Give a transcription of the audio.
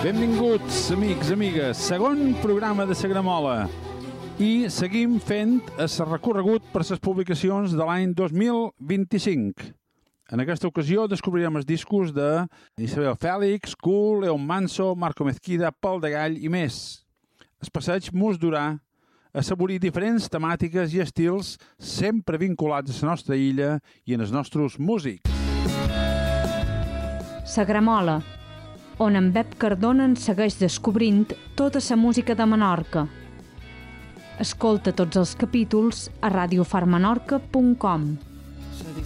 Benvinguts, amics, amigues. Segon programa de Sagramola. I seguim fent el recorregut per les publicacions de l'any 2025. En aquesta ocasió descobrirem els discos de Isabel Fèlix, Cool, Leon Manso, Marco Mezquida, Pol de Gall i més. El passeig mos durà a assaborir diferents temàtiques i estils sempre vinculats a la nostra illa i en els nostres músics. Sagramola, on en Bep Cardona ens segueix descobrint tota la música de Menorca. Escolta tots els capítols a radiofarmenorca.com.